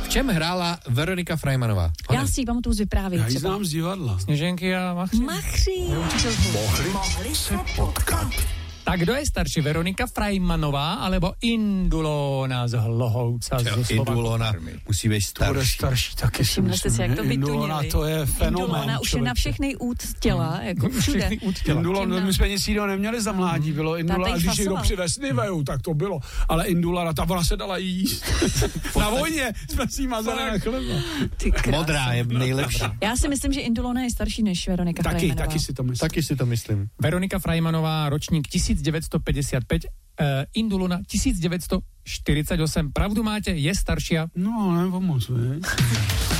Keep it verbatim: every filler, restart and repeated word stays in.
V čem hrála Veronika Freimanová? Já si ji pamatuju z vyprávění. Já ji znám z divadla. Sněženky a Machři. Machři. Mohli, Mohli se potkat. Tak kdo je starší, Veronika Freimanová alebo Indulona z Hlohouca ze slova Indulona musí být To bude starší. starší taky. Všimli jste si, jak to Indulona, vytunili. to je fenomén. Indulona už je na člověče. všechny út těla, jako všude. Všechny út těla. Indulona, my jsme nic jiného neměli za mládí, bylo Indulona, Táta a jí když někdo fasoval. přivez Niveu, tak to bylo, ale Indulona, ta ona se dala jíst. Na vojně jsme si jí mazali na chleba. Ty krása. Modrá je nejlepší. Já si myslím, že Indulona je starší než Veronika Taky, Freimanová. taky si to myslím. Taky si to myslím. Veronika Freimanová, ročník devätnásť päťdesiatpäť, uh, Indulona devätnásť štyridsaťosem. Pravdu máte, je staršia. No, nebo moc, viď?